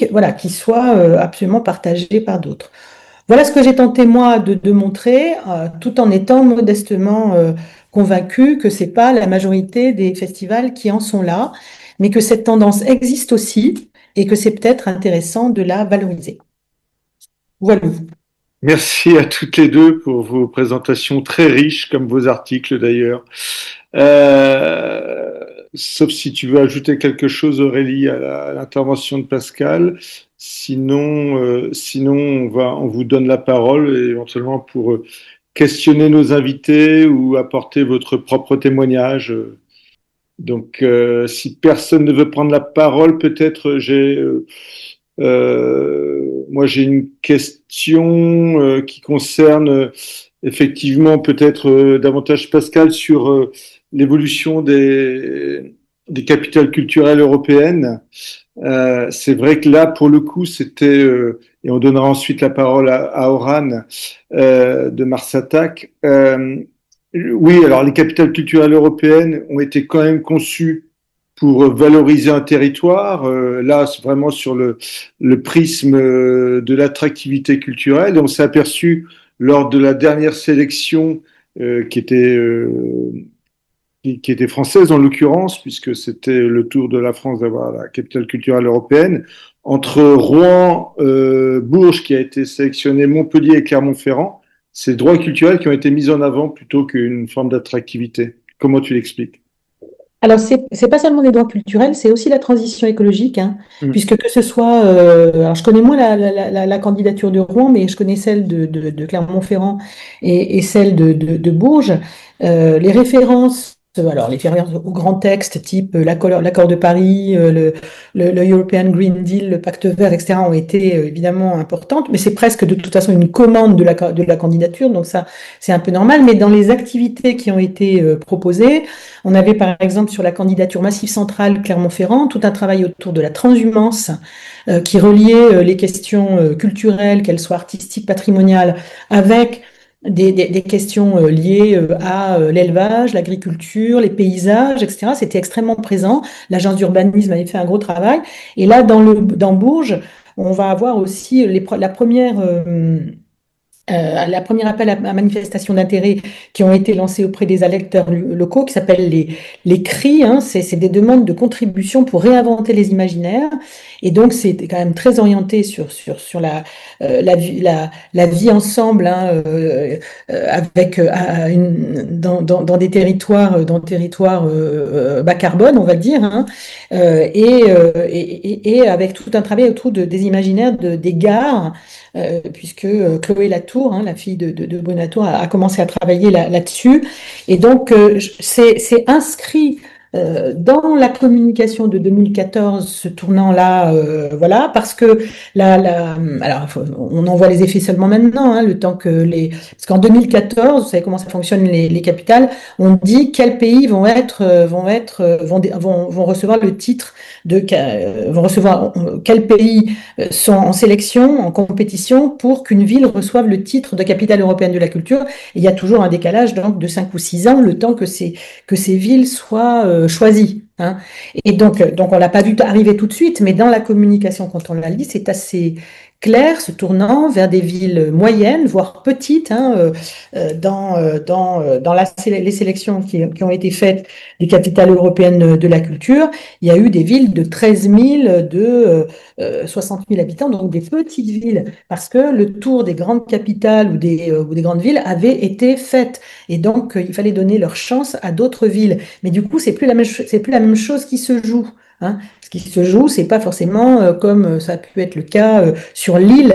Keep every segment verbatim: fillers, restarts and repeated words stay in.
public, voilà, qui soit euh, absolument partagé par d'autres. Voilà ce que j'ai tenté moi de, de montrer, euh, tout en étant modestement euh, convaincue que c'est pas la majorité des festivals qui en sont là, mais que cette tendance existe aussi et que c'est peut-être intéressant de la valoriser. Voilà. Merci à toutes les deux pour vos présentations très riches, comme vos articles d'ailleurs. Euh, sauf si tu veux ajouter quelque chose, Aurélie, à la- à l'intervention de Pascal. Sinon, euh, sinon on va, on vous donne la parole et éventuellement pour euh, questionner nos invités ou apporter votre propre témoignage. Donc, euh, si personne ne veut prendre la parole, peut-être j'ai, euh, euh, moi j'ai une question euh, qui concerne euh, effectivement peut-être euh, davantage Pascal sur euh, l'évolution des, des capitales culturelles européennes. Euh, c'est vrai que là, pour le coup, c'était, euh, et on donnera ensuite la parole à, à Oran euh, de Mars Attack. Euh, oui, alors les capitales culturelles européennes ont été quand même conçues pour valoriser un territoire. Euh, là, c'est vraiment sur le, le prisme euh, de l'attractivité culturelle. Et on s'est aperçu lors de la dernière sélection euh, qui était euh, qui, qui était française en l'occurrence, puisque c'était le tour de la France d'avoir la capitale culturelle européenne, entre Rouen, euh, Bourges qui a été sélectionné, Montpellier et Clermont-Ferrand, c'est les droits culturels qui ont été mis en avant plutôt qu'une forme d'attractivité. Comment tu l'expliques? Alors, c'est c'est pas seulement les droits culturels, c'est aussi la transition écologique, hein, Mm. puisque que ce soit, euh, alors je connais moins la, la- la- la candidature de Rouen, mais je connais celle de, de- de Clermont-Ferrand et, et celle de, de- de Bourges. Euh, les références, euh, alors les références aux grands textes, type euh, l'accord l'accord de Paris, euh, le, le- le European Green Deal, le Pacte vert, et cetera, ont été euh, évidemment importantes, mais c'est presque de toute façon une commande de la, de la candidature, donc ça, c'est un peu normal. Mais dans les activités qui ont été euh, proposées, on avait par exemple sur la candidature Massif Central Clermont-Ferrand tout un travail autour de la transhumance euh, qui reliait euh, les questions euh, culturelles, qu'elles soient artistiques, patrimoniales, avec des, des- des questions euh, liées euh, à euh, l'élevage, l'agriculture, les paysages, et cetera. C'était extrêmement présent. L'agence d'urbanisme avait fait un gros travail. Et là, dans le, dans Bourges, on va avoir aussi les, la première... euh, euh, la première appel à, à manifestation d'intérêt qui ont été lancés auprès des électeurs locaux, qui s'appellent les, les C R I, hein, c'est c'est des demandes de contribution pour réinventer les imaginaires. Et donc, c'est quand même très orienté sur, sur, sur la, euh, la, vie, la, la vie ensemble, hein, euh, euh, avec, euh, une, dans, dans, dans des territoires, dans des territoires euh, bas carbone, on va le dire, hein, euh, et, euh, et, et, et avec tout un travail autour de, des imaginaires de, des gares, euh, puisque euh, Chloé Latour, hein, la fille de, de, de Bruno Latour, a, a commencé à travailler là, là-dessus. Et donc, euh, c'est c'est inscrit euh, dans la communication de deux mille quatorze, ce tournant-là, euh, voilà, parce que la, la, alors, faut- on en voit les effets seulement maintenant, hein, le temps que les, parce qu'en deux mille quatorze, vous savez comment ça fonctionne les, les capitales, on dit quels pays vont être, euh, vont être, euh, vont, vont, vont recevoir le titre de, euh, vont recevoir, euh, quels pays euh, sont en sélection, en compétition pour qu'une ville reçoive le titre de capitale européenne de la culture. Et il y a toujours un décalage donc, de cinq ou six ans, le temps que ces, que ces villes soient euh, choisies. Hein. Et donc, euh, donc on ne l'a pas vu arriver tout de suite, mais dans la communication, quand on la lit, c'est assez clair, se tournant vers des villes moyennes, voire petites, hein, euh, euh, dans, euh, dans, euh, dans la, les sélections qui, qui ont été faites des capitales européennes de la culture. Il y a eu des villes de treize mille, de euh, soixante mille habitants, donc des petites villes, parce que le tour des grandes capitales ou des, euh, ou des grandes villes avait été fait. Et donc, euh, il fallait donner leur chance à d'autres villes. Mais du coup, c'est plus la même, c'est plus la même chose qui se joue. Hein. Ce qui se joue, c'est pas forcément euh, comme ça a pu être le cas euh, sur Lille,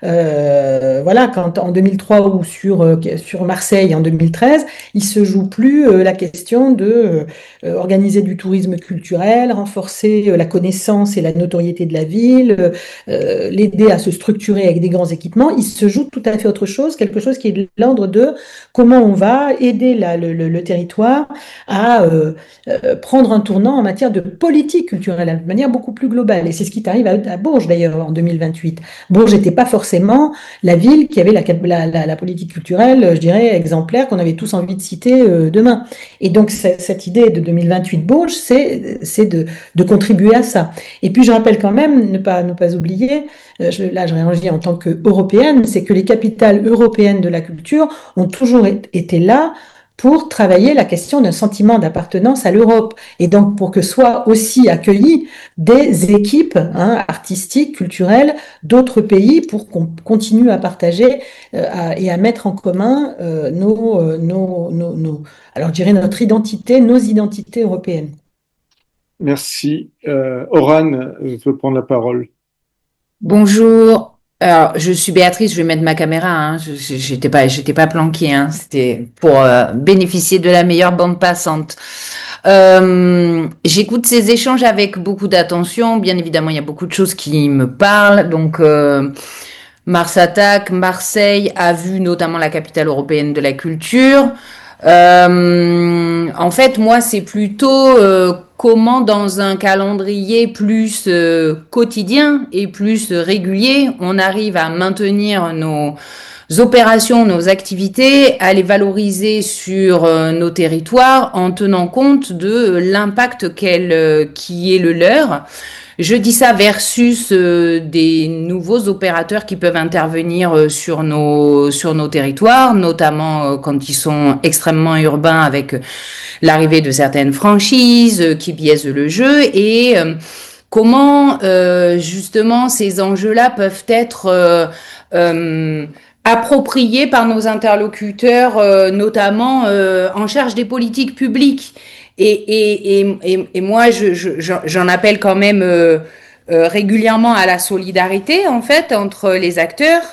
euh, voilà, quand en deux mille trois ou sur, euh, sur Marseille en deux mille treize, il se joue plus euh, la question de euh, organiser du tourisme culturel, renforcer euh, la connaissance et la notoriété de la ville, euh, l'aider à se structurer avec des grands équipements. Il se joue tout à fait autre chose, quelque chose qui est de l'ordre de comment on va aider la, le, le, le, territoire à euh, euh, prendre un tournant en matière de politique culturelle de manière beaucoup plus globale. Et c'est ce qui t'arrive à, à Bourges d'ailleurs en deux mille vingt-huit. Bourges n'était pas forcément la ville qui avait la, la, la, la politique culturelle, je dirais, exemplaire qu'on avait tous envie de citer euh, demain. Et donc cette idée de deux mille vingt-huit Bourges, c'est de, de contribuer à ça. Et puis je rappelle quand même, ne pas, ne pas oublier, euh, je, là je réagis en tant qu'européenne, c'est que les capitales européennes de la culture ont toujours été là pour travailler la question d'un sentiment d'appartenance à l'Europe et donc pour que soient aussi accueillies des équipes hein, artistiques, culturelles d'autres pays pour qu'on continue à partager euh, à, et à mettre en commun euh, nos, euh, nos, nos, nos, alors je dirais notre identité, nos identités européennes. Merci. Euh, Oran veut prendre la parole. Bonjour. Alors, je suis Béatrice, je vais mettre ma caméra, hein. Je, je- j'étais pas, j'étais pas planquée, hein. C'était pour euh, bénéficier de la meilleure bande passante. Euh, j'écoute ces échanges avec beaucoup d'attention. Bien évidemment, il y a beaucoup de choses qui me parlent. Donc, euh, Mars Attack, Marseille a vu notamment la capitale européenne de la culture. Euh, en fait, moi, c'est plutôt euh, comment dans un calendrier plus euh, quotidien et plus euh, régulier, on arrive à maintenir nos opérations, nos activités, à les valoriser sur euh, nos territoires en tenant compte de l'impact qu'elle, euh, qui est le leur. Je dis ça versus euh, des nouveaux opérateurs qui peuvent intervenir euh, sur nos sur nos territoires, notamment euh, quand ils sont extrêmement urbains avec euh, l'arrivée de certaines franchises euh, qui biaisent le jeu et euh, comment euh, justement ces enjeux-là peuvent être euh, euh, appropriés par nos interlocuteurs, euh, notamment euh, en charge des politiques publiques. Et, et, et, et, et moi, je, je, j'en appelle quand même euh, euh, régulièrement à la solidarité, en fait, entre les acteurs,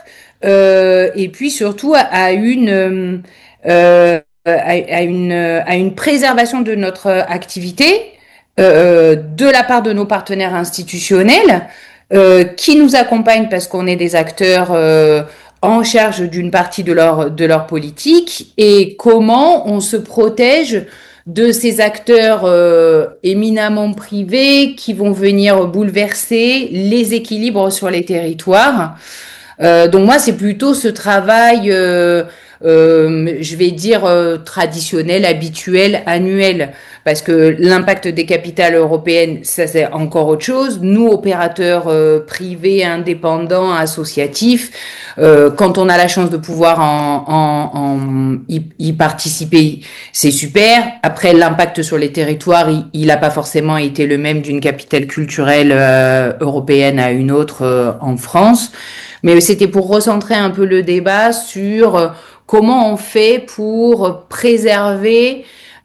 euh, et puis surtout à, à une euh, à, à une à une préservation de notre activité euh, de la part de nos partenaires institutionnels euh, qui nous accompagnent parce qu'on est des acteurs euh, en charge d'une partie de leur de leur politique et comment on se protège de ces acteurs euh, éminemment privés qui vont venir bouleverser les équilibres sur les territoires. Euh, donc moi, c'est plutôt ce travail, euh, euh, je vais dire, euh, traditionnel, habituel, annuel, parce que l'impact des capitales européennes, ça c'est encore autre chose. Nous, opérateurs euh, privés, indépendants, associatifs, euh, quand on a la chance de pouvoir en, en, en y, y participer, c'est super. Après, l'impact sur les territoires, il n'a pas forcément été le même d'une capitale culturelle euh, européenne à une autre euh, en France. Mais c'était pour recentrer un peu le débat sur euh, comment on fait pour préserver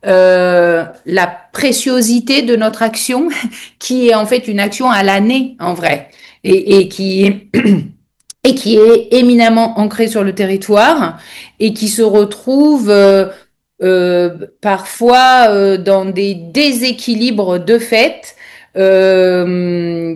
euh, la préciosité de notre action, qui est en fait une action à l'année en vrai, et, et qui et qui est éminemment ancrée sur le territoire et qui se retrouve euh, euh, parfois euh, dans des déséquilibres de fait euh,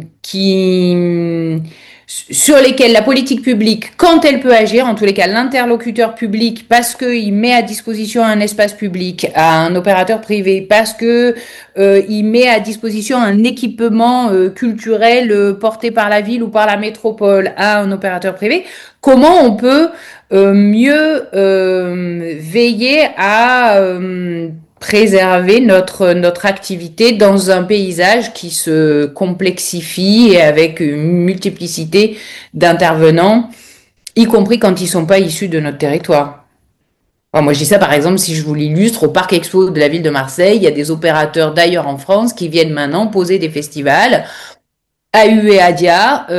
qui sur lesquels la politique publique, quand elle peut agir, en tous les cas l'interlocuteur public, parce qu'il met à disposition un espace public à un opérateur privé, parce que euh, il met à disposition un équipement euh, culturel euh, porté par la ville ou par la métropole à un opérateur privé, comment on peut euh, mieux euh, veiller à euh, préserver notre notre activité dans un paysage qui se complexifie et avec une multiplicité d'intervenants, y compris quand ils sont pas issus de notre territoire. Alors moi je dis ça par exemple si je vous l'illustre au Parc Expo de la ville de Marseille, il y a des opérateurs d'ailleurs en France qui viennent maintenant poser des festivals. A U et Adia,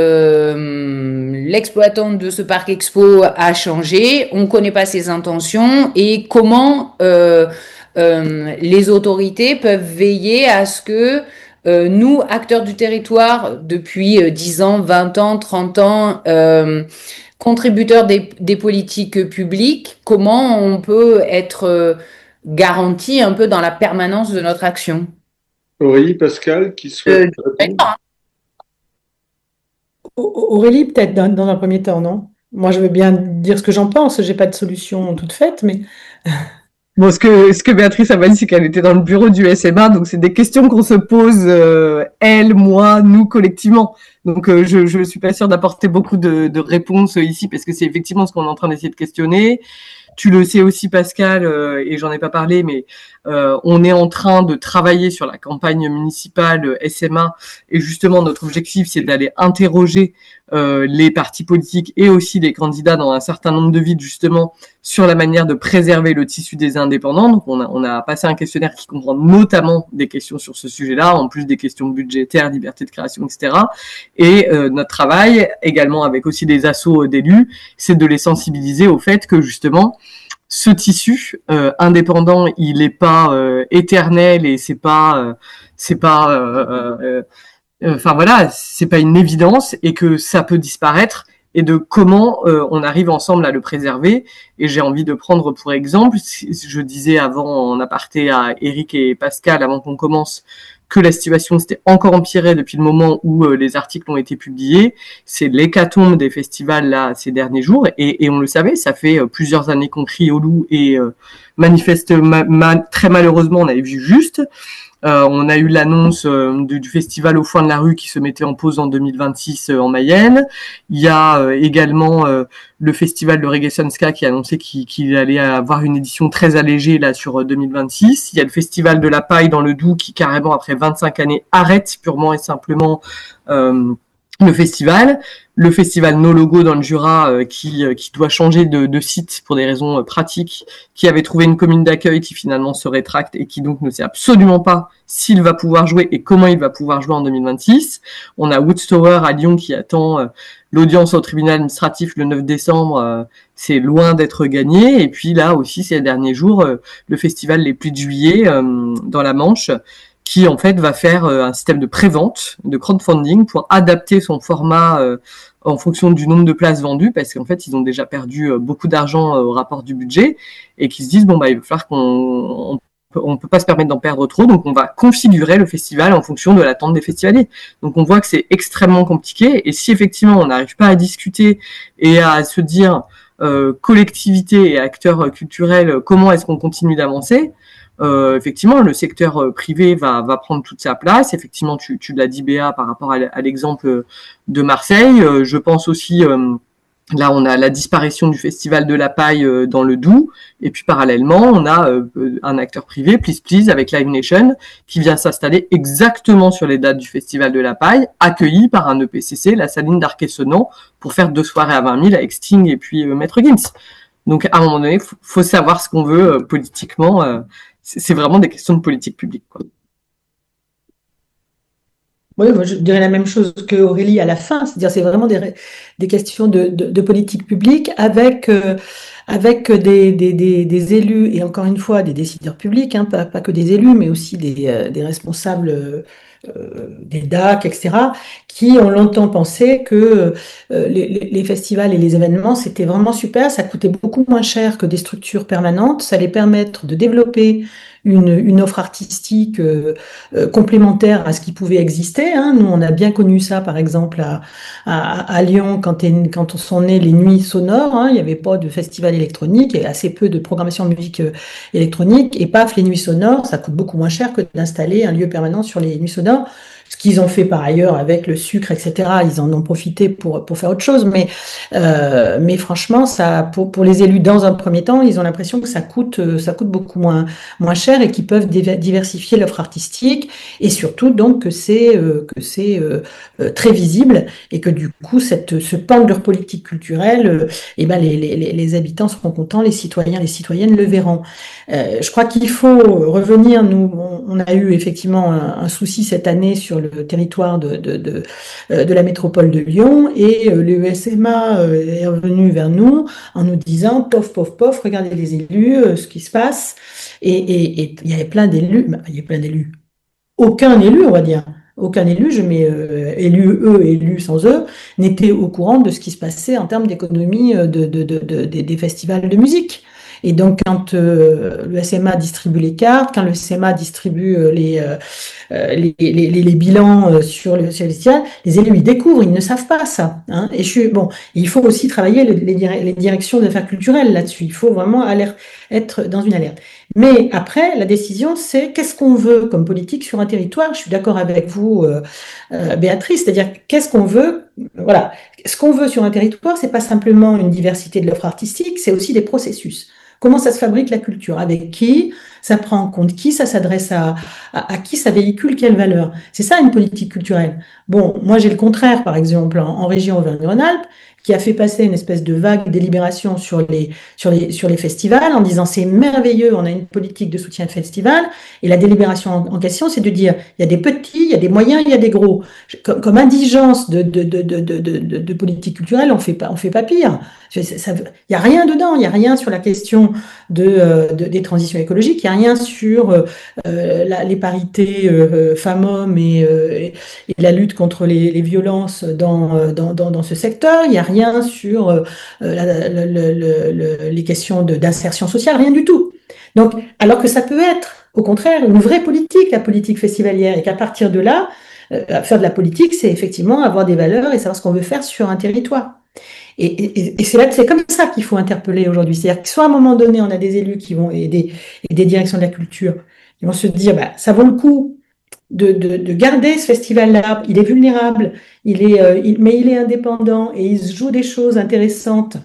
euh, l'exploitant de ce parc expo a changé, on ne connaît pas ses intentions et comment euh, euh, les autorités peuvent veiller à ce que euh, nous, acteurs du territoire, depuis euh, dix ans, vingt ans, trente ans, euh, contributeurs des, des politiques publiques, comment on peut être euh, garanti un peu dans la permanence de notre action. Aurélie, Pascal, qui souhaite Euh, répondre? Aurélie, peut-être dans, dans un premier temps, non? Moi, je veux bien dire ce que j'en pense. J'ai pas de solution toute faite, mais Bon, ce que, ce que Béatrice a pas dit, c'est qu'elle était dans le bureau du S M A, donc c'est des questions qu'on se pose, euh, elle, moi, nous, collectivement. Donc, euh, je, je suis pas sûre d'apporter beaucoup de, de réponses ici, parce que c'est effectivement ce qu'on est en train d'essayer de questionner. Tu le sais aussi, Pascal, euh, et j'en ai pas parlé, mais euh, on est en train de travailler sur la campagne municipale S M A, et justement, notre objectif, c'est d'aller interroger euh, les partis politiques et aussi les candidats dans un certain nombre de villes, justement, sur la manière de préserver le tissu des indépendants. Donc, on a, on a passé un questionnaire qui comprend notamment des questions sur ce sujet-là, en plus des questions budgétaires, liberté de création, et cetera. Et euh, notre travail, également avec aussi des assos d'élus, c'est de les sensibiliser au fait que, justement, ce tissu euh, indépendant, il est pas euh, éternel et c'est pas, euh, c'est pas, euh, euh, enfin voilà, c'est pas une évidence et que ça peut disparaître et de comment euh, on arrive ensemble à le préserver. Et j'ai envie de prendre pour exemple, je disais avant en aparté à Eric et Pascal avant qu'on commence que la situation s'était encore empirée depuis le moment où euh, les articles ont été publiés. C'est l'hécatombe des festivals là ces derniers jours et, et on le savait, ça fait euh, plusieurs années qu'on crie au loup et euh, manifeste ma, ma, très malheureusement on avait vu juste. Euh, on a eu l'annonce euh, du, du festival au foin de la rue qui se mettait en pause en deux mille vingt-six euh, en Mayenne. Il y a euh, également euh, le festival de Reggae Sunska qui a annoncé qu'il, qu'il allait avoir une édition très allégée là sur euh, deux mille vingt-six. Il y a le festival de la paille dans le Doubs qui carrément après vingt-cinq années arrête purement et simplement euh, le festival. Le festival No Logo dans le Jura euh, qui, euh, qui doit changer de, de site pour des raisons euh, pratiques, qui avait trouvé une commune d'accueil qui finalement se rétracte et qui donc ne sait absolument pas s'il va pouvoir jouer et comment il va pouvoir jouer en deux mille vingt-six. On a Woodstower à Lyon qui attend euh, l'audience au tribunal administratif le neuf décembre. Euh, c'est loin d'être gagné. Et puis là aussi, ces derniers jours, euh, le festival Les Pluies de Juillet euh, dans la Manche qui en fait va faire euh, un système de prévente, de crowdfunding pour adapter son format euh, en fonction du nombre de places vendues, parce qu'en fait ils ont déjà perdu euh, beaucoup d'argent euh, au rapport du budget, et qui se disent bon bah il va falloir qu'on on, on peut pas se permettre d'en perdre trop, donc on va configurer le festival en fonction de l'attente des festivaliers. Donc on voit que c'est extrêmement compliqué, et si effectivement on n'arrive pas à discuter et à se dire euh, collectivité et acteurs culturels, comment est-ce qu'on continue d'avancer, Euh, effectivement, le secteur euh, privé va, va prendre toute sa place. Effectivement, tu, tu l'as dit, Béa, par rapport à, à l'exemple de Marseille. Euh, je pense aussi, euh, là, on a la disparition du Festival de la Paille euh, dans le Doubs. Et puis, parallèlement, on a euh, un acteur privé, Please Please, avec Live Nation, qui vient s'installer exactement sur les dates du Festival de la Paille, accueilli par un E P C C, la Saline d'Arquet-Senan, pour faire deux soirées à vingt mille avec Sting et puis euh, Maître Gims. Donc, à un moment donné, faut, faut savoir ce qu'on veut euh, politiquement. Euh, c'est vraiment des questions de politique publique, quoi. Oui, moi, je dirais la même chose que Aurélie à la fin, c'est-à-dire c'est vraiment des, des questions de, de, de politique publique avec, euh, avec des, des, des, des élus et encore une fois des décideurs publics, hein, pas, pas que des élus, mais aussi des, euh, des responsables euh, des D A C, et cetera, qui ont longtemps pensé que euh, les, les festivals et les événements, c'était vraiment super, ça coûtait beaucoup moins cher que des structures permanentes, ça allait permettre de développer une, une offre artistique euh, euh, complémentaire à ce qui pouvait exister. Hein. Nous, on a bien connu ça, par exemple, à, à, à Lyon, quand, quand sont nées les nuits sonores. Hein. Il n'y avait pas de festival électronique, il y avait assez peu de programmation de musique euh, électronique. Et paf, les nuits sonores, ça coûte beaucoup moins cher que d'installer un lieu permanent sur les nuits sonores. Ce qu'ils ont fait par ailleurs avec le sucre, et cetera, ils en ont profité pour, pour faire autre chose. Mais, euh, mais franchement, ça, pour, pour les élus, dans un premier temps, ils ont l'impression que ça coûte, ça coûte beaucoup moins, moins cher et qu'ils peuvent diversifier l'offre artistique. Et surtout, donc, que c'est, euh, que c'est euh, très visible et que du coup, cette, ce pan de leur politique culturelle, euh, eh ben, les, les, les habitants seront contents, les citoyens, les citoyennes le verront. Euh, je crois qu'il faut revenir. Nous, on, on a eu effectivement un, un souci cette année sur le territoire de, de, de, de la métropole de Lyon et le E S M A est revenu vers nous en nous disant pof, pof, pof, regardez les élus, ce qui se passe. Et, et, et il y avait plein d'élus, ben, il y avait plein d'élus. Aucun élu, on va dire, aucun élu, je mets euh, élu eux, élu sans eux, n'était au courant de ce qui se passait en termes d'économie de, de, de, de, de, des festivals de musique. Et donc, quand euh, le S M A distribue les cartes, quand le S M A distribue euh, les, euh, euh, les, les, les, les bilans euh, sur le, sur le festival, les élus, ils découvrent, ils ne savent pas ça. Hein. Et je suis, bon, il faut aussi travailler les, les, dir- les directions d'affaires culturelles là-dessus. Il faut vraiment alerte, être dans une alerte. Mais après, la décision, c'est qu'est-ce qu'on veut comme politique sur un territoire. Je suis d'accord avec vous, euh, euh, Béatrice, c'est-à-dire qu'est-ce qu'on veut. Voilà, ce qu'on veut sur un territoire, c'est pas simplement une diversité de l'offre artistique, c'est aussi des processus. Comment ça se fabrique la culture? Avec qui? Ça prend en compte qui? Ça s'adresse à, à, à qui? Ça véhicule quelle valeur? C'est ça une politique culturelle. Bon, moi j'ai le contraire, par exemple, en, en région Auvergne-Rhône-Alpes, qui a fait passer une espèce de vague délibération sur les, sur les, sur les festivals en disant c'est merveilleux, on a une politique de soutien festival. Et la délibération en, en question, c'est de dire il y a des petits, il y a des moyens, il y a des gros. Comme, comme indigence de, de, de, de, de, de, de politique culturelle, on fait pas, on fait pas pire. Il n'y a rien dedans, il n'y a rien sur la question de, euh, de, des transitions écologiques, il n'y a rien sur euh, la, les parités euh, femmes-hommes et, euh, et, et la lutte contre les, les violences dans, dans, dans, dans ce secteur, il n'y a rien sur euh, la, la, la, la, les questions d'insertion sociale, rien du tout. Donc, alors que ça peut être, au contraire, une vraie politique, la politique festivalière, et qu'à partir de là, euh, faire de la politique, c'est effectivement avoir des valeurs et savoir ce qu'on veut faire sur un territoire. Et, et, et c'est là, c'est comme ça qu'il faut interpeller aujourd'hui. C'est-à-dire que soit à un moment donné, on a des élus qui vont et des, et des directions de la culture qui vont se dire, bah, ça vaut le coup de, de, de garder ce festival-là. Il est vulnérable, il est, euh, il, mais il est indépendant et il se joue des choses intéressantes.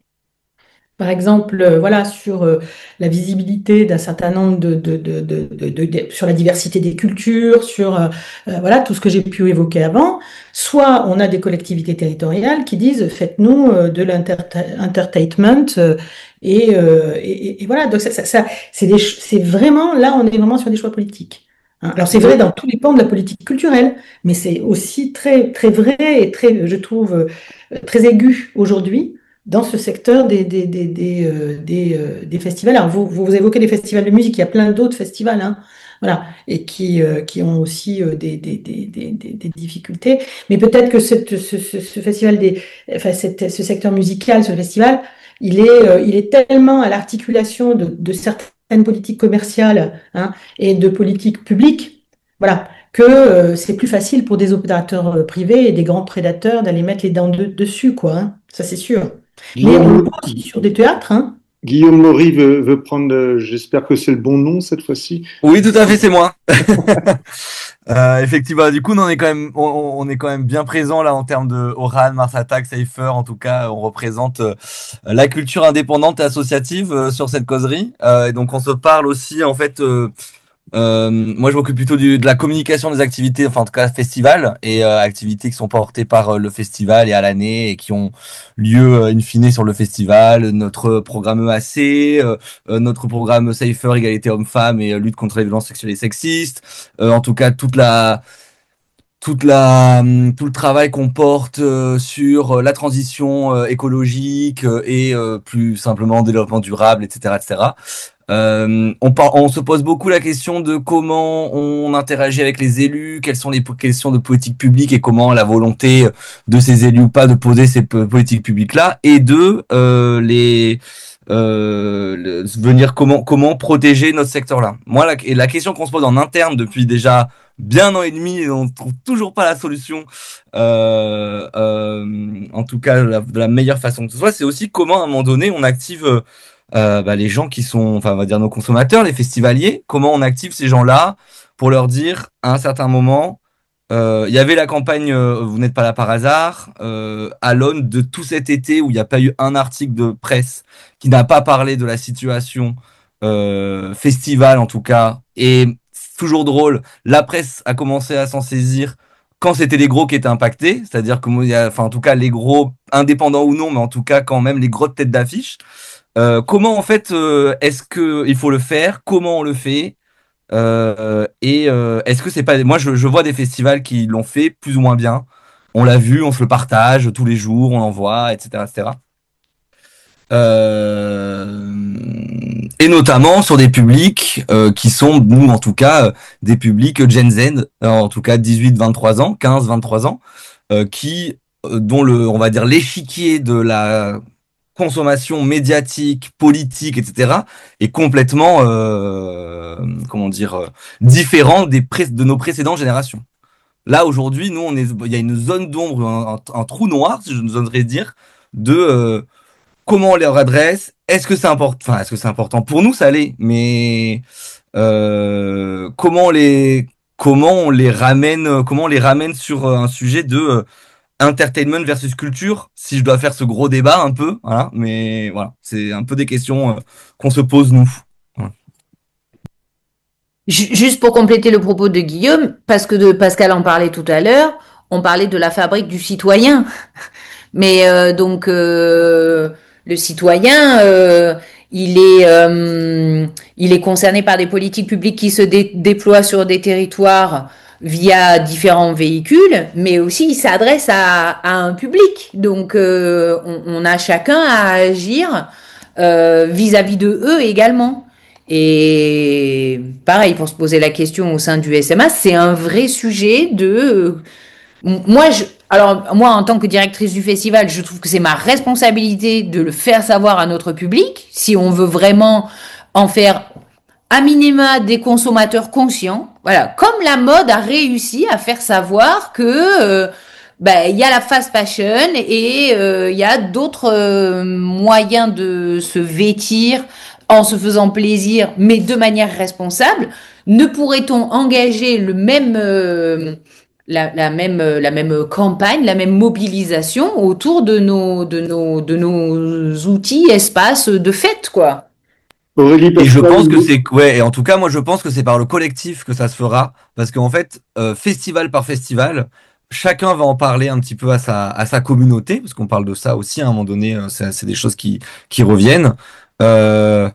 Par exemple, euh, voilà, sur euh, la visibilité d'un certain nombre de, de, de, de, de, de, de- sur la diversité des cultures, sur euh, euh, voilà tout ce que j'ai pu évoquer avant. Soit on a des collectivités territoriales qui disent faites-nous euh, de l'entertainment euh, et, euh, et, et voilà. Donc ça, ça, ça- c'est des ch- c'est vraiment là, on est vraiment sur des choix politiques. Hein. Alors c'est vrai dans tous les pans de la politique culturelle, mais c'est aussi très très vrai et très, je trouve, euh, très aigu aujourd'hui dans ce secteur des, des, des, des, euh, des, euh, des festivals. Alors, vous, vous évoquez les festivals de musique, il y a plein d'autres festivals, hein, voilà, et qui, euh, qui ont aussi euh, des, des, des, des, des- des difficultés. Mais peut-être que cette, ce, ce, ce festival des, enfin, cette- ce secteur musical, ce festival, il est, euh, il est tellement à l'articulation de, de certaines politiques commerciales, hein, et de politiques publiques, voilà, que euh, c'est plus facile pour des opérateurs euh, privés et des grands prédateurs d'aller mettre les dents de- dessus, quoi, hein, ça c'est sûr. Mais on le Guillaume, voit aussi sur des théâtres, hein. Guillaume Maury veut, veut prendre, euh, j'espère que c'est le bon nom cette fois-ci. Oui, tout à fait, c'est moi. Euh, effectivement, du coup, on est quand même, on, on est quand même bien présent là en termes de Oran, Mars Attack, Cypher. En tout cas, on représente euh, la culture indépendante et associative euh, sur cette causerie. Euh, et donc, on se parle aussi en fait. Euh, euh, moi, je m'occupe plutôt du, de la communication des activités, enfin en tout cas festival et euh, activités qui sont portées par euh, le festival et à l'année et qui ont lieu euh, in fine sur le festival. Notre programme E A C, euh, euh, notre programme Cypher, égalité homme-femme et euh, lutte contre les violences sexuelles et sexistes. Euh, en tout cas, toute la toute la, hum, tout le travail qu'on porte euh, sur euh, la transition euh, écologique euh, et euh, plus simplement développement durable, et cetera, et cetera. Euh, on, par- on se pose beaucoup la question de comment on interagit avec les élus, quelles sont les po- questions de politique publique et comment la volonté de ces élus ou pas de poser ces po- politiques publiques-là, et de euh, les euh, le- venir comment comment protéger notre secteur-là. Moi, la, et la question qu'on se pose en interne depuis déjà bien un an et demi et on trouve toujours pas la solution, euh, euh, en tout cas la- de la meilleure façon que ce soit, c'est aussi comment à un moment donné on active euh, euh, bah, les gens qui sont, enfin on va dire nos consommateurs, les festivaliers, comment on active ces gens-là pour leur dire à un certain moment, euh, il y avait la campagne euh, Vous n'êtes pas là par hasard, euh, à l'aune de tout cet été où il n'y a pas eu un article de presse qui n'a pas parlé de la situation euh, festival en tout cas, et c'est toujours drôle, la presse a commencé à s'en saisir quand c'était les gros qui étaient impactés, c'est-à-dire que moi, il y a, enfin en tout cas les gros indépendants ou non, mais en tout cas quand même les grosses têtes d'affiche. Euh, comment en fait euh, est-ce que il faut le faire? Comment on le fait? Euh, et euh, est-ce que c'est pas moi je, je vois des festivals qui l'ont fait plus ou moins bien. On l'a vu, on se le partage tous les jours, on l'envoie, et cetera, et cetera. Euh, et notamment sur des publics euh, qui sont, nous en tout cas, euh, des publics Gen Z, euh, en tout cas dix-huit vingt-trois ans, quinze vingt-trois ans, euh, qui, euh, dont le, on va dire l'échiquier de la consommation médiatique, politique, et cetera, est complètement, euh, comment dire, euh, différent des pré- de nos précédentes générations. Là, aujourd'hui, nous, on est, il y a une zone d'ombre, un, un, un trou noir, si je nous oserais dire, de euh, comment on leur adresse. Est-ce que c'est important, enfin, est-ce que c'est important pour nous, ça l'est, mais euh, comment on les, comment on les ramène, comment on les ramène sur un sujet de euh, entertainment versus culture, si je dois faire ce gros débat un peu, voilà, mais voilà, c'est un peu des questions euh, qu'on se pose nous. Voilà. Juste pour compléter le propos de Guillaume, parce que de Pascal en parlait tout à l'heure, on parlait de la fabrique du citoyen. Mais euh, donc euh, le citoyen, euh, il est, euh, il est concerné par des politiques publiques qui se dé- déploient sur des territoires via différents véhicules, mais aussi il s'adresse à, à un public. Donc euh, on, on a chacun à agir euh, vis-à-vis de eux également. Et pareil, pour se poser la question au sein du S M A, c'est un vrai sujet de... Moi, je, alors, moi, en tant que directrice du festival, je trouve que c'est ma responsabilité de le faire savoir à notre public, si on veut vraiment en faire à minima des consommateurs conscients. Voilà, comme la mode a réussi à faire savoir que... Euh, ben, il y a la fast fashion et il euh, y a d'autres euh, moyens de se vêtir en se faisant plaisir, mais de manière responsable. Ne pourrait-on engager le même, euh, la, la même, la même campagne, la même mobilisation autour de nos, de nos, de nos outils, espaces de fête, quoi? Aurélie, Et je Pascal, pense que c'est, ouais, et en tout cas, moi, je pense que c'est par le collectif que ça se fera, parce qu'en fait, euh, festival par festival, chacun va en parler un petit peu à sa, à sa communauté, parce qu'on parle de ça aussi à un moment donné, euh, c'est, c'est des choses qui, qui reviennent. Euh,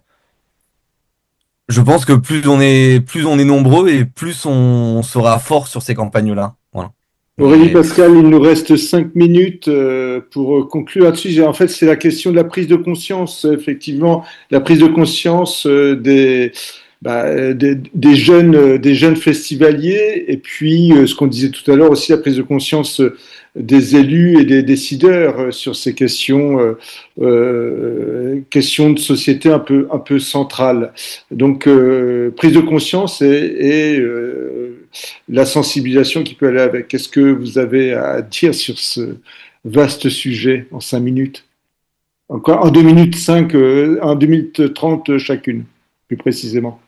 je pense que plus on est, plus on est nombreux et plus on sera fort sur ces campagnes-là. Voilà. Aurélie, Et- Pascal, il nous reste cinq minutes euh, pour conclure là-dessus. En fait, c'est la question de la prise de conscience, effectivement, la prise de conscience euh, des, bah, des, des jeunes, euh, des jeunes festivaliers, et puis euh, ce qu'on disait tout à l'heure aussi, la prise de conscience euh, des élus et des décideurs euh, sur ces questions, euh, euh, questions de société un peu, un peu centrales. Donc, euh, prise de conscience et, et euh, la sensibilisation qui peut aller avec. Qu'est-ce que vous avez à dire sur ce vaste sujet en cinq minutes? Encore en deux minutes cinq, euh, en deux minutes trente chacune, plus précisément.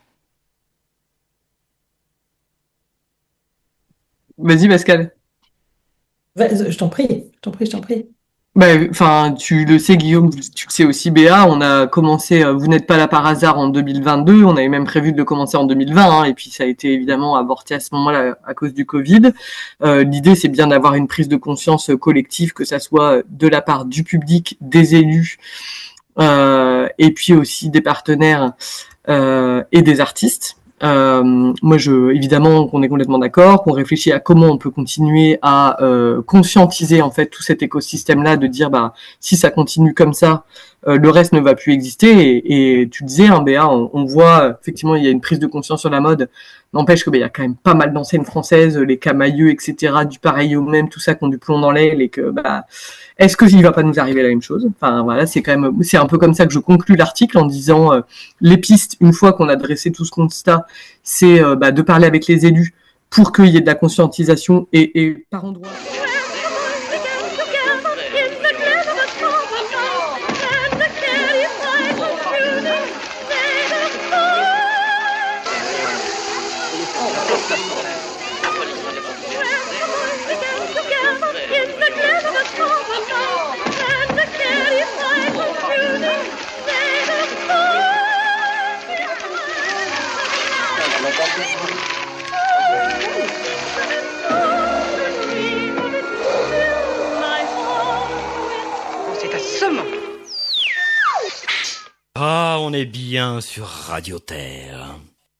Vas-y, Pascal. Vas- Je t'en prie, je t'en prie, je t'en prie. Ben, enfin, tu le sais, Guillaume, tu le sais aussi, Béa, on a commencé, euh, vous n'êtes pas là par hasard en deux mille vingt-deux, on avait même prévu de le commencer en deux mille vingt, hein, et puis ça a été évidemment avorté à ce moment-là à cause du Covid. Euh, l'idée, c'est bien d'avoir une prise de conscience collective, que ça soit de la part du public, des élus, euh, et puis aussi des partenaires euh, et des artistes. Euh, moi, je, évidemment, qu'on est complètement d'accord, qu'on réfléchit à comment on peut continuer à euh, conscientiser en fait tout cet écosystème-là, de dire bah si ça continue comme ça, euh, le reste ne va plus exister. Et, et tu disais, hein, Béa, on, on voit effectivement il y a une prise de conscience sur la mode. N'empêche que bah, il y a quand même pas mal d'enseignes françaises, les Camailleux, et cetera, du pareil au même, tout ça qui ont du plomb dans l'aile, et que bah est-ce que il va pas nous arriver la même chose? Enfin voilà, c'est quand même, c'est un peu comme ça que je conclus l'article en disant euh, les pistes, une fois qu'on a dressé tout ce constat, c'est euh, bah, de parler avec les élus pour qu'il y ait de la conscientisation et, et par endroits. C'est assommant. Ah, on est bien sur Radio Terre.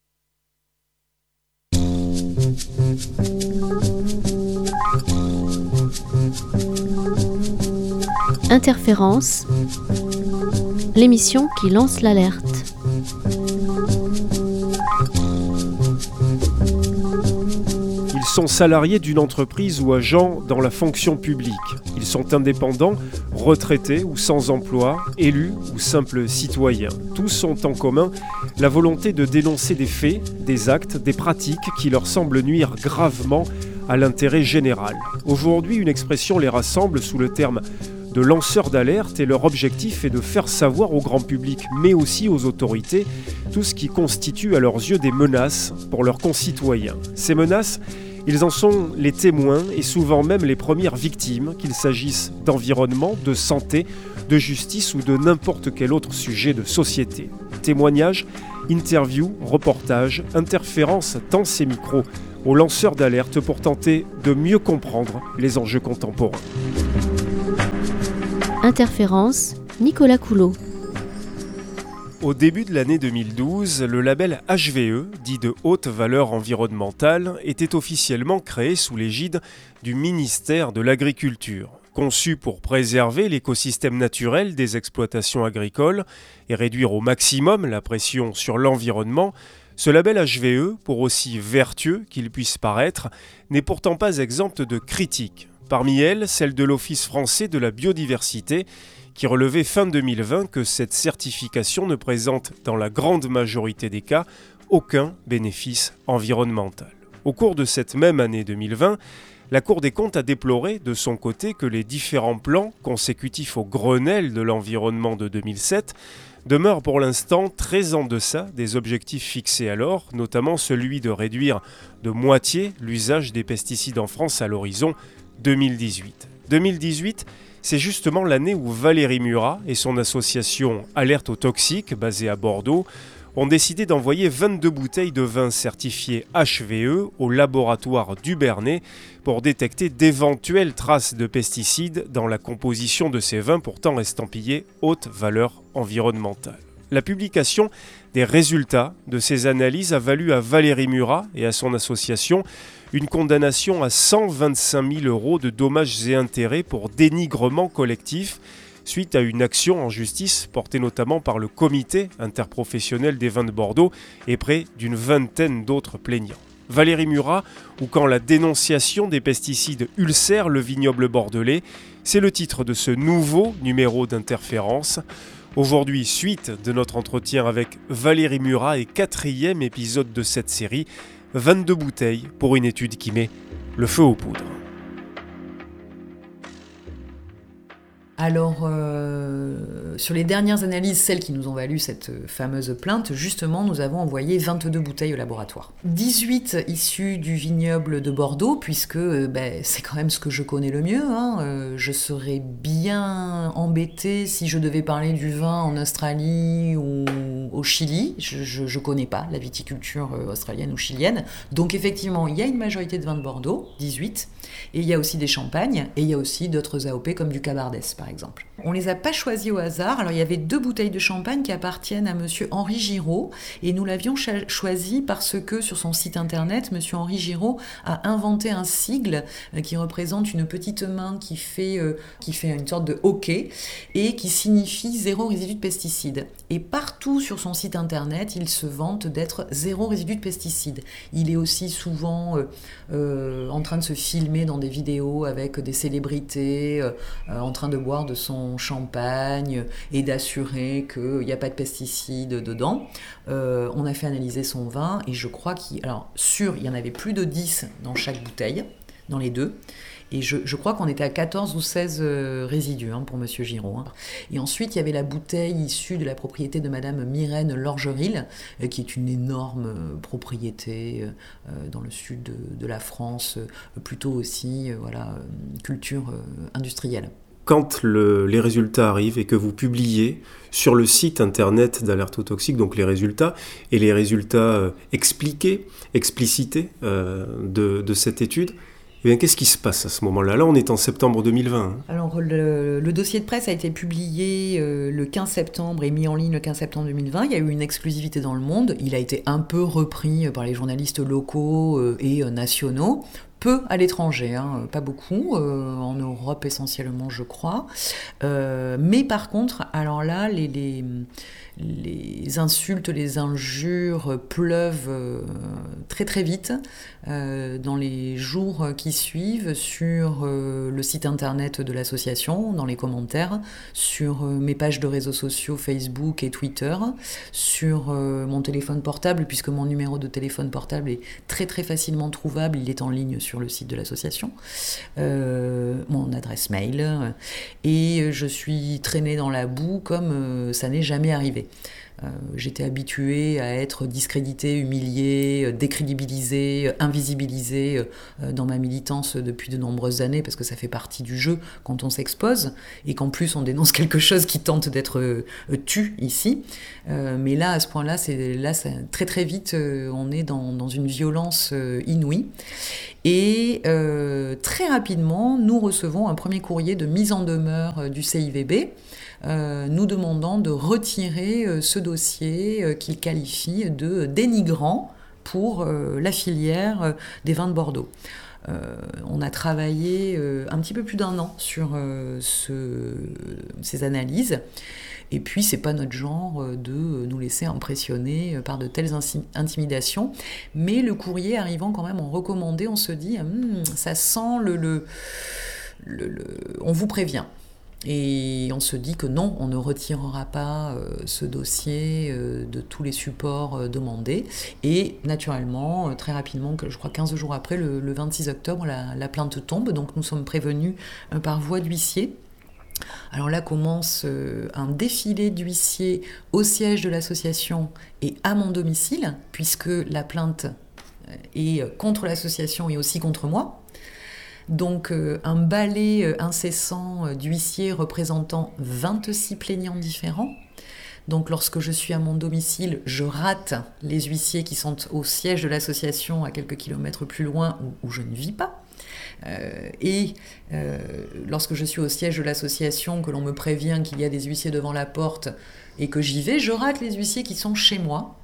Interférence, l'émission qui lance l'alerte. Il sont salariés d'une entreprise ou agents dans la fonction publique. Ils sont indépendants, retraités ou sans emploi, élus ou simples citoyens. Tous ont en commun la volonté de dénoncer des faits, des actes, des pratiques qui leur semblent nuire gravement à l'intérêt général. Aujourd'hui, une expression les rassemble sous le terme de lanceurs d'alerte et leur objectif est de faire savoir au grand public, mais aussi aux autorités, tout ce qui constitue à leurs yeux des menaces pour leurs concitoyens. Ces menaces, ils en sont les témoins et souvent même les premières victimes, qu'il s'agisse d'environnement, de santé, de justice ou de n'importe quel autre sujet de société. Témoignages, interviews, reportages, interférences tendent ces micros aux lanceurs d'alerte pour tenter de mieux comprendre les enjeux contemporains. Interférence, Nicolas Coulot. Au début de l'année deux mille douze, le label H V E, dit de haute valeur environnementale, était officiellement créé sous l'égide du ministère de l'Agriculture. Conçu pour préserver l'écosystème naturel des exploitations agricoles et réduire au maximum la pression sur l'environnement, ce label H V E, pour aussi vertueux qu'il puisse paraître, n'est pourtant pas exempt de critiques. Parmi elles, celle de l'Office français de la biodiversité, qui relevait fin deux mille vingt que cette certification ne présente, dans la grande majorité des cas, aucun bénéfice environnemental. Au cours de cette même année deux mille vingt, la Cour des comptes a déploré de son côté que les différents plans consécutifs au Grenelle de l'environnement de deux mille sept demeurent pour l'instant très en deçà des objectifs fixés alors, notamment celui de réduire de moitié l'usage des pesticides en France à l'horizon deux mille dix-huit. deux mille dix-huit, c'est justement l'année où Valérie Murat et son association Alerte aux toxiques, basée à Bordeaux, ont décidé d'envoyer vingt-deux bouteilles de vin certifiées H V E au laboratoire du Bernay pour détecter d'éventuelles traces de pesticides dans la composition de ces vins pourtant estampillés haute valeur environnementale. La publication des résultats de ces analyses a valu à Valérie Murat et à son association une condamnation à cent vingt-cinq mille euros de dommages et intérêts pour dénigrement collectif suite à une action en justice portée notamment par le comité interprofessionnel des vins de Bordeaux et près d'une vingtaine d'autres plaignants. Valérie Murat, ou quand la dénonciation des pesticides ulcère le vignoble bordelais, c'est le titre de ce nouveau numéro d'Interférence. Aujourd'hui, suite de notre entretien avec Valérie Murat et quatrième épisode de cette série, vingt-deux bouteilles pour une étude qui met le feu aux poudres. Alors, euh, sur les dernières analyses, celles qui nous ont valu cette fameuse plainte, justement, nous avons envoyé vingt-deux bouteilles au laboratoire. dix-huit issues du vignoble de Bordeaux, puisque euh, ben, c'est quand même ce que je connais le mieux. Hein. Euh, je serais bien embêtée si je devais parler du vin en Australie ou au Chili. Je ne connais pas la viticulture australienne ou chilienne. Donc, effectivement, il y a une majorité de vins de Bordeaux, dix-huit, et il y a aussi des champagnes, et il y a aussi d'autres A O P comme du Cabardès, par exemple. On les a pas choisis au hasard. Alors, il y avait deux bouteilles de champagne qui appartiennent à monsieur Henri Giraud, et nous l'avions cha- choisi parce que sur son site internet, monsieur Henri Giraud a inventé un sigle euh, qui représente une petite main qui fait, euh, qui fait une sorte de hockey et qui signifie zéro résidu de pesticides. Et partout sur son site internet, il se vante d'être zéro résidu de pesticides. Il est aussi souvent euh, euh, en train de se filmer dans des vidéos avec des célébrités euh, euh, en train de boire de son champagne et d'assurer qu'il n'y a pas de pesticides dedans. Euh, on a fait analyser son vin et je crois qu'il... Alors, sûr, il y en avait plus de dix dans chaque bouteille, dans les deux. Et je, je crois qu'on était à quatorze ou seize euh, résidus hein, pour monsieur Giraud. Hein. Et ensuite, il y avait la bouteille issue de la propriété de madame Myrène Lorgeril, euh, qui est une énorme euh, propriété euh, dans le sud de, de la France, euh, plutôt aussi euh, voilà, euh, culture euh, industrielle. Quand le, les résultats arrivent et que vous publiez sur le site internet d'Alerte aux toxiques, donc les résultats, et les résultats euh, expliqués, explicités euh, de, de cette étude, eh bien, qu'est-ce qui se passe à ce moment-là ? Là, on est en septembre deux mille vingt. Hein. Alors, le, le dossier de presse a été publié euh, le quinze septembre et mis en ligne le quinze septembre deux mille vingt. Il y a eu une exclusivité dans Le Monde. Il a été un peu repris par les journalistes locaux euh, et euh, nationaux. peu à l'étranger, hein, pas beaucoup, euh, en Europe essentiellement je crois. Euh, mais par contre, alors là, les, les, les insultes, les injures pleuvent euh, très très vite euh, dans les jours qui suivent sur euh, le site internet de l'association, dans les commentaires, sur euh, mes pages de réseaux sociaux Facebook et Twitter, sur euh, mon téléphone portable, puisque mon numéro de téléphone portable est très très facilement trouvable, il est en ligne sur le site de l'association, euh, mon adresse mail, et je suis traînée dans la boue comme euh, ça n'est jamais arrivé. Euh, j'étais habituée à être discréditée, humiliée, décrédibilisée, invisibilisée euh, dans ma militance depuis de nombreuses années, parce que ça fait partie du jeu quand on s'expose, et qu'en plus on dénonce quelque chose qui tente d'être euh, tu ici. Euh, mais là, à ce point-là, c'est, là ça, très très vite, euh, on est dans, dans une violence euh, inouïe. Et euh, très rapidement, nous recevons un premier courrier de mise en demeure euh, du C I V B, Euh, nous demandant de retirer euh, ce dossier euh, qu'il qualifie de dénigrant pour euh, la filière euh, des vins de Bordeaux. Euh, on a travaillé euh, un petit peu plus d'un an sur euh, ce, ces analyses. Et puis, c'est pas notre genre de nous laisser impressionner par de telles intimidations. Mais le courrier arrivant quand même en recommandé, on se dit, hm, ça sent le, le, le, le... On vous prévient. Et on se dit que non, on ne retirera pas euh, ce dossier euh, de tous les supports euh, demandés. Et naturellement, euh, très rapidement, que je crois quinze jours après, le, le vingt-six octobre, la, la plainte tombe. Donc nous sommes prévenus euh, par voie d'huissier. Alors là commence euh, un défilé d'huissiers au siège de l'association et à mon domicile, puisque la plainte est contre l'association et aussi contre moi. Donc euh, un balai euh, incessant euh, d'huissiers représentant vingt-six plaignants différents. Donc lorsque je suis à mon domicile, je rate les huissiers qui sont au siège de l'association à quelques kilomètres plus loin où, où je ne vis pas. Euh, et euh, lorsque je suis au siège de l'association, que l'on me prévient qu'il y a des huissiers devant la porte et que j'y vais, je rate les huissiers qui sont chez moi.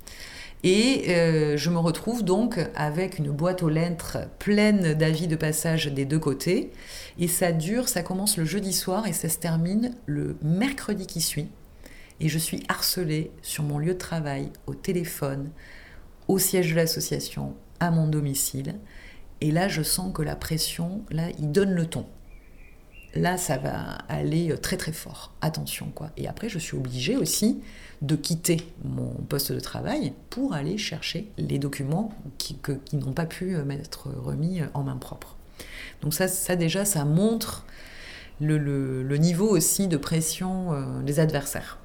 Et euh, je me retrouve donc avec une boîte aux lettres pleine d'avis de passage des deux côtés. Et ça dure, ça commence le jeudi soir et ça se termine le mercredi qui suit. Et je suis harcelée sur mon lieu de travail, au téléphone, au siège de l'association, à mon domicile. Et là, je sens que la pression, là, il donne le ton. Là, ça va aller très très fort. Attention, quoi. Et après, je suis obligée aussi de quitter mon poste de travail pour aller chercher les documents qui, que, qui n'ont pas pu m'être remis en main propre. Donc ça, ça déjà, ça montre le, le, le niveau aussi de pression euh, des adversaires.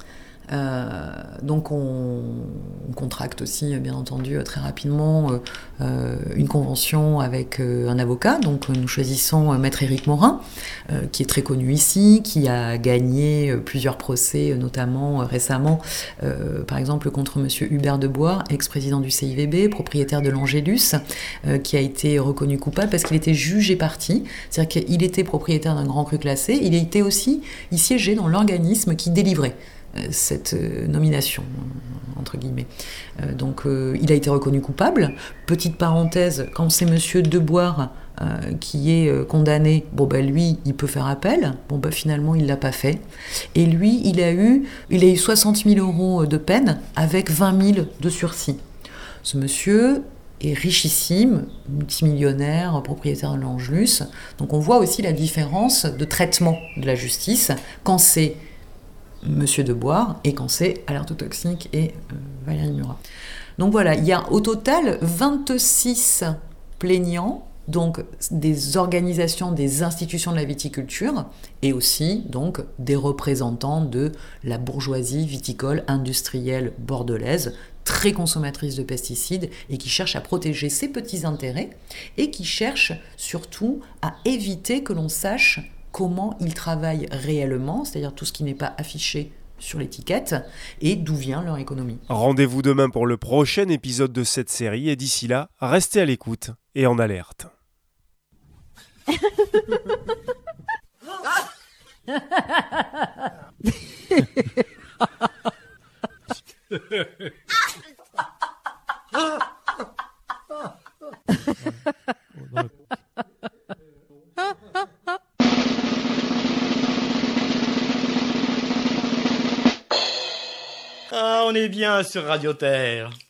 Euh, donc on, on contracte aussi bien entendu très rapidement euh, une convention avec euh, un avocat. Donc nous choisissons euh, Maître Éric Morin, euh, qui est très connu ici, qui a gagné euh, plusieurs procès, notamment euh, récemment, euh, par exemple contre Monsieur Hubert Debois, ex-président du C I V B, propriétaire de l'Angélus, euh, qui a été reconnu coupable parce qu'il était juge et partie, c'est-à-dire qu'il était propriétaire d'un grand cru classé, il était aussi, il siégeait dans l'organisme qui délivrait cette euh, nomination, entre guillemets. Euh, donc euh, il a été reconnu coupable. Petite parenthèse, quand c'est Monsieur Debois euh, qui est euh, condamné, bon ben lui, il peut faire appel. Bon ben finalement, il l'a pas fait. Et lui, il a eu, il a eu soixante mille euros de peine avec vingt mille de sursis. Ce monsieur est richissime, multimillionnaire, propriétaire de l'Angelus. Donc on voit aussi la différence de traitement de la justice quand c'est Monsieur Debois et quand c'est Alerte Toxique et euh, Valérie Murat. Donc voilà, il y a au total vingt-six plaignants, donc des organisations, des institutions de la viticulture et aussi donc des représentants de la bourgeoisie viticole industrielle bordelaise, très consommatrice de pesticides et qui cherche à protéger ses petits intérêts et qui cherche surtout à éviter que l'on sache comment ils travaillent réellement, c'est-à-dire tout ce qui n'est pas affiché sur l'étiquette, et d'où vient leur économie. Rendez-vous demain pour le prochain épisode de cette série, et d'ici là, restez à l'écoute et en alerte. Ah, on est bien sur Radio Terre.